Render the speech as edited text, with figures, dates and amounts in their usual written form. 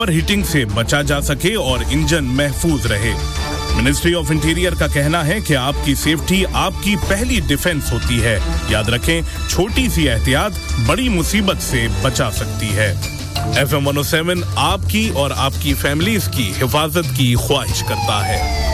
Heating से बचा जा सके और इंजन महफूज रहे। मिनिस्ट्री ऑफ इंटीरियर का कहना है कि आपकी सेफ्टी आपकी पहली डिफेंस होती है। याद रखें, छोटी सी एहतियात बड़ी मुसीबत से बचा सकती है। FM 107 आपकी और आपकी फैमिलीज की हिफाजत की ख्वाहिश करता है।